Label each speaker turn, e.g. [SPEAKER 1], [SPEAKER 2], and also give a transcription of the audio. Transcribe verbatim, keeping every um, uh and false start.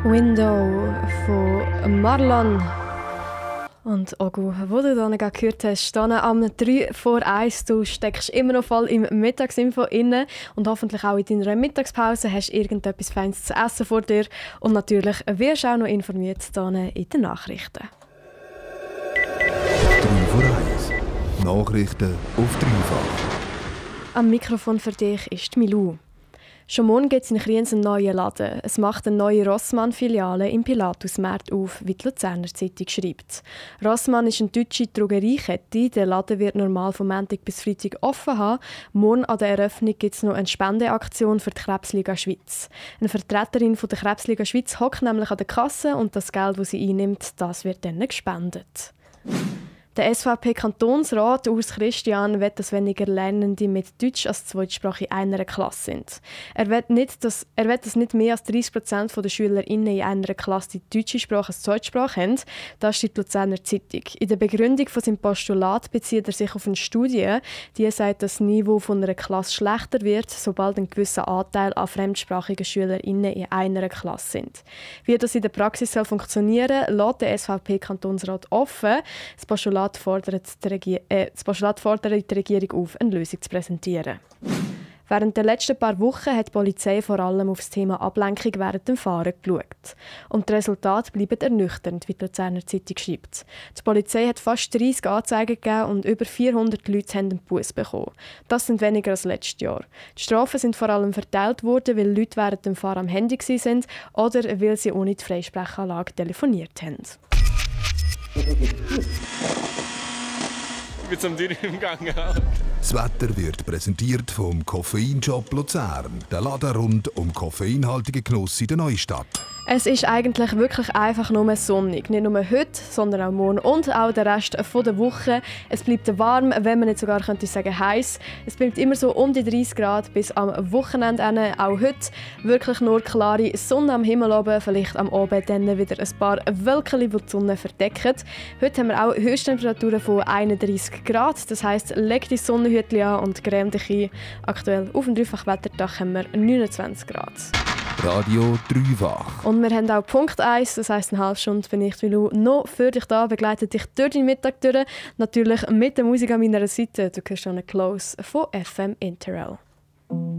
[SPEAKER 1] Window von Marlon und Ogu, wo du dann gerade gehört hast, dann am drei vor eins, du steckst immer noch voll im Mittagsinfo inne und hoffentlich auch in deiner Mittagspause hast irgendetwas Feines zu essen vor dir und natürlich wirst du auch noch informiert dann in den Nachrichten.
[SPEAKER 2] drei vor eins. Nachrichten auf dreifach.
[SPEAKER 1] Am Mikrofon für dich ist Milou. Schon morgen gibt es in Kriens einen neuen Laden. Es macht eine neue Rossmann-Filiale im Pilatusmarkt auf, wie die Luzerner Zeitung schreibt. Rossmann ist eine deutsche Drogeriekette. Der Laden wird normal von Montag bis Freitag offen haben. Morgen an der Eröffnung gibt es noch eine Spendeaktion für die Krebsliga Schweiz. Eine Vertreterin von der Krebsliga Schweiz hockt nämlich an der Kasse und das Geld, das sie einnimmt, das wird dann gespendet. Der S V P-Kantonsrat Urs Christian will, dass weniger Lernende mit Deutsch als Zweitsprache in einer Klasse sind. Er will, nicht, dass, er will, dass nicht mehr als dreißig Prozent der SchülerInnen in einer Klasse die deutsche Sprache als Zweitsprache haben. Das steht die Luzerner Zeitung. In der Begründung von seinem Postulat bezieht er sich auf eine Studie, die sagt, dass das Niveau von einer Klasse schlechter wird, sobald ein gewisser Anteil an fremdsprachigen SchülerInnen in einer Klasse sind. Wie das in der Praxis soll funktionieren soll, lässt der S V P-Kantonsrat offen. Das Postulat fordert die, Regi- äh, das Postulat fordert die Regierung auf, eine Lösung zu präsentieren. Während der letzten paar Wochen hat die Polizei vor allem auf das Thema Ablenkung während dem Fahren geschaut. Und die Resultate bleiben ernüchternd, wie die Luzerner Zeitung schreibt. Die Polizei hat fast dreissig Anzeigen gegeben und über vierhundert Leute haben einen Buss bekommen. Das sind weniger als letztes Jahr. Die Strafen sind vor allem verteilt worden, weil Leute während dem Fahren am Handy waren oder weil sie ohne die Freisprechanlage telefoniert haben.
[SPEAKER 3] Ich bin zum Dürren im Gang.
[SPEAKER 2] Das Wetter wird präsentiert vom Koffeinshop Luzern. Der Laden rund um koffeinhaltigen Genuss in der Neustadt.
[SPEAKER 1] Es ist eigentlich wirklich einfach nur sonnig. Nicht nur heute, sondern auch morgen und auch den Rest der Woche. Es bleibt warm, wenn man nicht sogar könnte sagen heiß. Es bleibt immer so um die dreißig Grad bis am Wochenende. Auch heute wirklich nur klare Sonne am Himmel oben, vielleicht am Abend dann wieder ein paar Wölkchen, die die Sonne verdecken. Heute haben wir auch Höchsttemperaturen von einunddreißig Grad. Das heisst, leg die Sonnenhütchen an und creme dich ein. Aktuell auf dem Dreifach-Wetterdach haben wir neunundzwanzig Grad.
[SPEAKER 2] Radio Dreifach.
[SPEAKER 1] Und wir haben auch Punkt eins, das heisst eine halbe Stunde bin ich, Milou, noch für dich da, begleitet dich durch den Mittag durch. Natürlich mit der Musik an meiner Seite. Du hörst schon eine Close von F M Interrail.